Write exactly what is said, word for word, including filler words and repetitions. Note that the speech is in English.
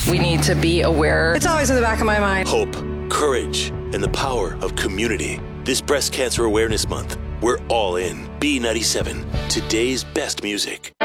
We need to be aware. It's always in the back of my mind. Hope, courage, and the power of community. This Breast Cancer Awareness Month, we're all in. B ninety-seven, today's best music.